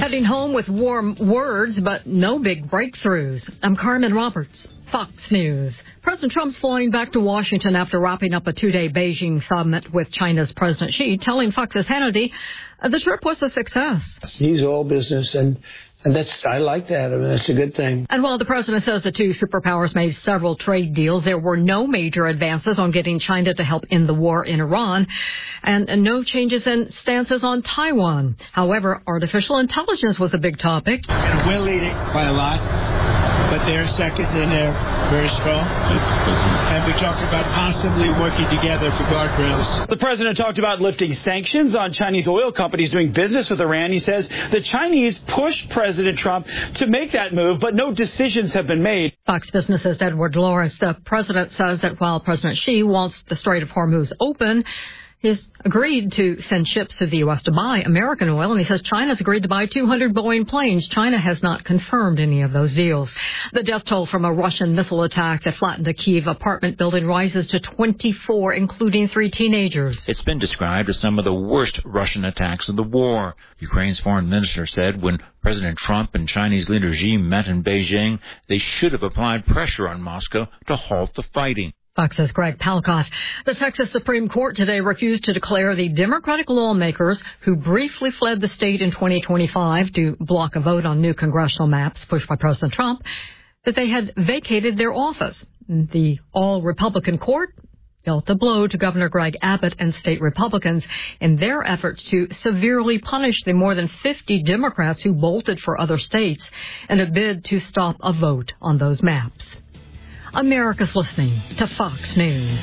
Heading home with warm words, but no big breakthroughs. I'm Carmen Roberts, Fox News. President Trump's flying back to Washington after wrapping up a two-day Beijing summit with China's President Xi, telling Fox's Hannity the trip was a success. He's all business, and I like that. I mean, that's a good thing. And while the president says the two superpowers made several trade deals, there were no major advances on getting China to help end the war in Iran and no changes in stances on Taiwan. However, artificial intelligence was a big topic. And we're leading by a lot, but they're second and they're very strong. And we talked about possibly working together for guardrails. The president talked about lifting sanctions on Chinese oil companies doing business with Iran. He says the Chinese pushed President Trump to make that move, but no decisions have been made. Fox Business's Edward Lawrence, the president says that while President Xi wants the Strait of Hormuz open, he's agreed to send ships to the U.S. to buy American oil, and he says China's agreed to buy 200 Boeing planes. China has not confirmed any of those deals. The death toll from a Russian missile attack that flattened a Kyiv apartment building rises to 24, including 3 teenagers. It's been described as some of the worst Russian attacks of the war. Ukraine's foreign minister said when President Trump and Chinese leader Xi met in Beijing, they should have applied pressure on Moscow to halt the fighting. Fox's Greg Palkot. The Texas Supreme Court today refused to declare the Democratic lawmakers who briefly fled the state in 2025 to block a vote on new congressional maps pushed by President Trump that they had vacated their office. The all-Republican court dealt a blow to Governor Greg Abbott and state Republicans in their efforts to severely punish the more than 50 Democrats who bolted for other states in a bid to stop a vote on those maps. America's listening to Fox News.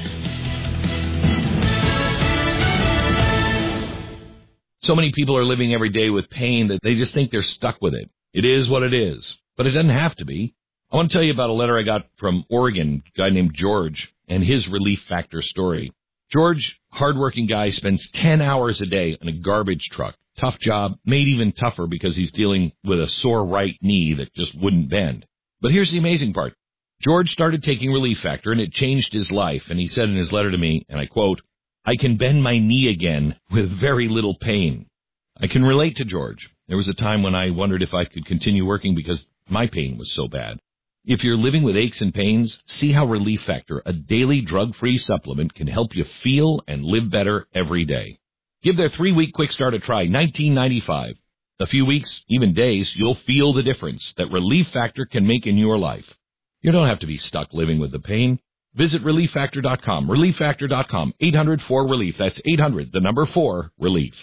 So many people are living every day with pain that they just think they're stuck with it. It is what it is, but it doesn't have to be. I want to tell you about a letter I got from Oregon, a guy named George, and his Relief Factor story. George, hardworking guy, spends 10 hours a day in a garbage truck. Tough job, made even tougher because he's dealing with a sore right knee that just wouldn't bend. But here's the amazing part. George started taking Relief Factor, and it changed his life. And he said in his letter to me, and I quote, "I can bend my knee again with very little pain." I can relate to George. There was a time when I wondered if I could continue working because my pain was so bad. If you're living with aches and pains, see how Relief Factor, a daily drug-free supplement, can help you feel and live better every day. Give their 3-week quick start a try, $19.95. A few weeks, even days, you'll feel the difference that Relief Factor can make in your life. You don't have to be stuck living with the pain. Visit ReliefFactor.com. ReliefFactor.com. 800-4-RELIEF. That's 800-4-RELIEF.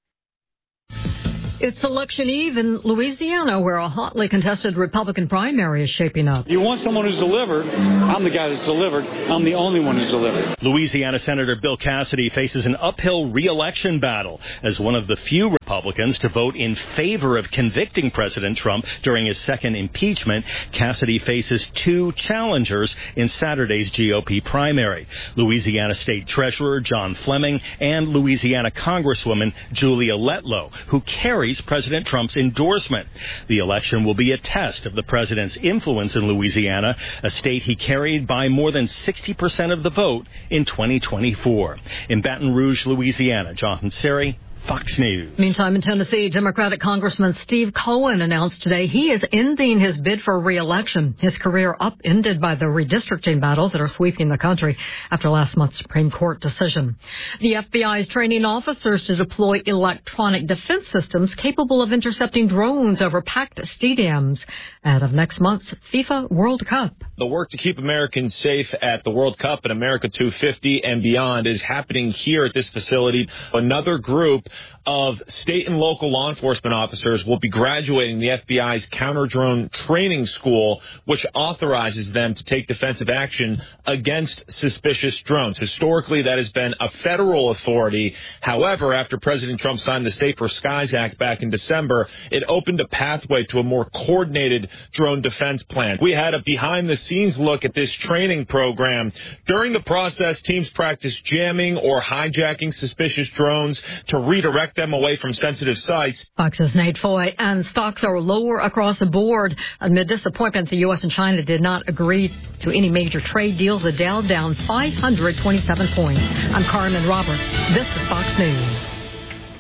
It's election eve in Louisiana, where a hotly contested Republican primary is shaping up. You want someone who's delivered. I'm the guy that's delivered. I'm the only one who's delivered. Louisiana Senator Bill Cassidy faces an uphill re-election battle as one of the few Republicans to vote in favor of convicting President Trump during his second impeachment. Cassidy faces 2 challengers in Saturday's GOP primary, Louisiana State Treasurer John Fleming and Louisiana Congresswoman Julia Letlow, who carries President Trump's endorsement. The election will be a test of the president's influence in Louisiana, a state he carried by more than 60% of the vote in 2024. In Baton Rouge, Louisiana, Jonathan Seri, Fox News. Meantime, in Tennessee, Democratic Congressman Steve Cohen announced today he is ending his bid for re-election. His career upended by the redistricting battles that are sweeping the country after last month's Supreme Court decision. The FBI is training officers to deploy electronic defense systems capable of intercepting drones over packed stadiums ahead of next month's FIFA World Cup. The work to keep Americans safe at the World Cup and America 250 and beyond is happening here at this facility. Another group of state and local law enforcement officers will be graduating the FBI's counter-drone training school, which authorizes them to take defensive action against suspicious drones. Historically, that has been a federal authority. However, after President Trump signed the Safer Skies Act back in December, it opened a pathway to a more coordinated drone defense plan. We had a behind-the-scenes look at this training program. During the process, teams practiced jamming or hijacking suspicious drones to redirect them away from sensitive sites. Fox's Nate Foy. And stocks are lower across the board. Amid disappointment, the U.S. and China did not agree to any major trade deals. The Dow down 527 points. I'm Carmen Roberts. This is Fox News.